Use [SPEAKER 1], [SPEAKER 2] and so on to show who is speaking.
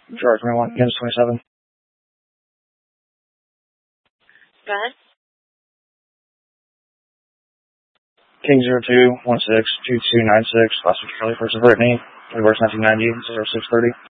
[SPEAKER 1] George 21, Kansas 27.
[SPEAKER 2] Go ahead.
[SPEAKER 1] King 02, 16, 2296, last week Charlie versus Brittany, 21st 1990, 0630.